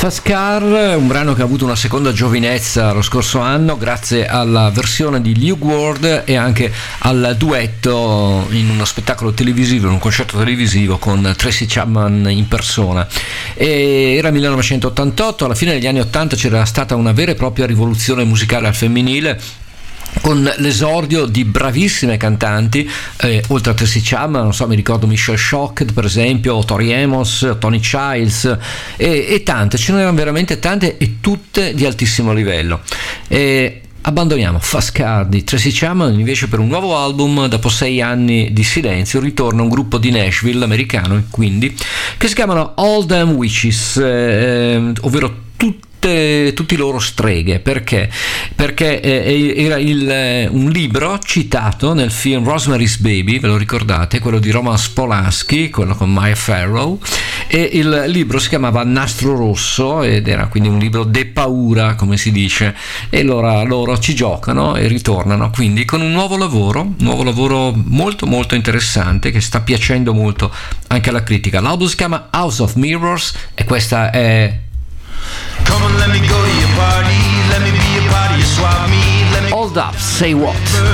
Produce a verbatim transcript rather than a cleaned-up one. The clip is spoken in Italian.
Fast Car, un brano che ha avuto una seconda giovinezza lo scorso anno grazie alla versione di Luke Ward e anche al duetto in uno spettacolo televisivo, in un concerto televisivo con Tracy Chapman in persona. E era millenovecentottantotto, alla fine degli anni ottanta c'era stata una vera e propria rivoluzione musicale al femminile, con l'esordio di bravissime cantanti, eh, oltre a Tracy Chapman, non so, mi ricordo Michelle Shocked per esempio, Tori Amos, Tony Childs e, e tante, ce n'erano veramente tante e tutte di altissimo livello. E abbandoniamo Fast Car di Tracy Chapman, invece per un nuovo album, dopo sei anni di silenzio, ritorna un gruppo di Nashville, americano quindi, che si chiamano All Them Witches, eh, ovvero tutti tutti loro streghe. Perché? Perché eh, era il, un libro citato nel film Rosemary's Baby, ve lo ricordate? Quello di Roman Polanski, quello con Maya Farrow, e il libro si chiamava Nastro Rosso ed era quindi un libro de paura, come si dice, e allora loro ci giocano e ritornano quindi con un nuovo lavoro, un nuovo lavoro molto molto interessante che sta piacendo molto anche alla critica. L'album si chiama House of Mirrors e questa è Come on, let me go to your party, let me be a part of your swap meet, let me Hold Up, Say What.